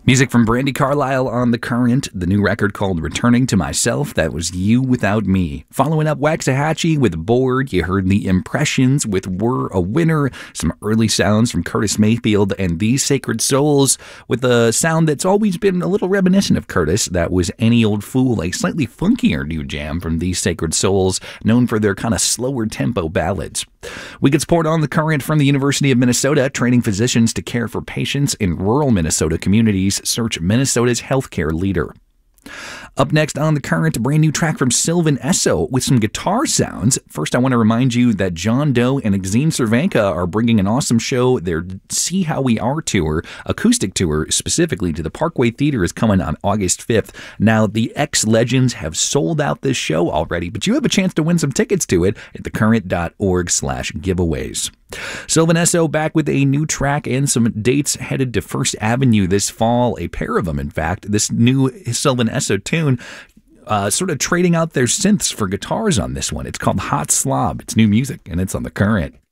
Music from Brandi Carlile on The Current, the new record called Returning to Myself, that was You Without Me. Following up Waxahachie with Bored, you heard The Impressions with We're a Winner, some early sounds from Curtis Mayfield and These Sacred Souls with a sound that's always been a little reminiscent of Curtis. That was Any Old Fool, a slightly funkier new jam from These Sacred Souls, known for their kind of slower tempo ballads. We get support on The Current from the University of Minnesota, training physicians to care for patients in rural Minnesota communities. Search Minnesota's healthcare leader. Up next on The Current, a brand new track from Sylvan Esso with some guitar sounds. First, I want to remind you that John Doe and Exene Cervenka are bringing an awesome show. Their See How We Are tour, acoustic tour specifically, to the Parkway Theater is coming on August 5th. Now, the ex-legends have sold out this show already, but you have a chance to win some tickets to it at thecurrent.org/giveaways. Sylvan Esso back with a new track and some dates headed to First Avenue this fall, a pair of them, in fact. This new Sylvan Esso tune, sort of trading out their synths for guitars on this one. It's called Hot Slob. It's new music, and it's on The Current.